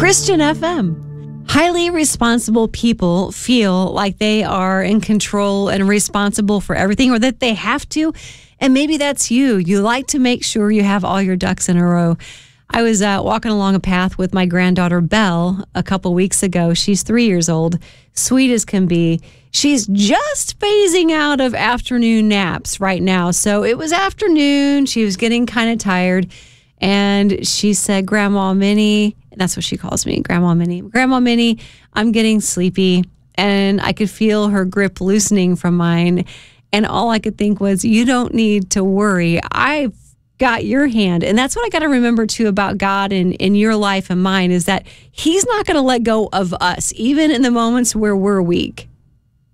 Christian FM. Highly responsible people feel like they are in control and responsible for everything, or that they have to. And maybe that's you. You like to make sure you have all your ducks in a row. I was walking along a path with my granddaughter, Belle, a couple weeks ago. She's 3 years old, sweet as can be. She's just phasing out of afternoon naps right now. So it was afternoon. She was getting kind of tired. And she said, Grandma Minnie, that's what she calls me, Grandma Minnie, I'm getting sleepy. And I could feel her grip loosening from mine. And all I could think was, you don't need to worry. I've got your hand. And that's what I got to remember too about God in your life and mine, is that he's not going to let go of us, even in the moments where we're weak.